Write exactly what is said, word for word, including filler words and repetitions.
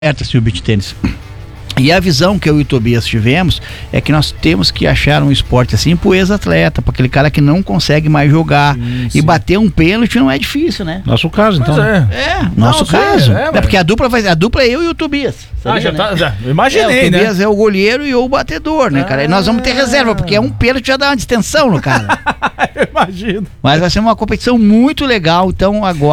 assim, o beach tênis. E a visão que eu e o Tobias tivemos é que nós temos que achar um esporte assim pro ex-atleta, para aquele cara que não consegue mais jogar. Sim, sim. E bater um pênalti não é difícil, né? Nosso caso, então. É, é nosso não, caso. É, é, é porque a dupla vai, a dupla é eu e o Tobias. Sabia, ah, já né? tá, já imaginei, é, o Tobias né? é o goleiro e eu o batedor, né, cara? E nós vamos ter reserva, porque é um pênalti já dá uma distensão no cara. Eu imagino. Mas vai ser uma competição muito legal, então agora